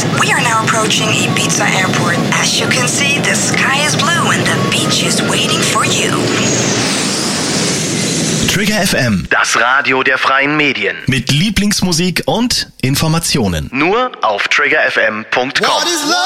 guys. We are now approaching Ibiza Airport. As you can see, the sky is blue and the beach is waiting for you. Trigger FM, Das Radio der freien Medien. mit Lieblingsmusik und Informationen. Nur auf triggerfm.com.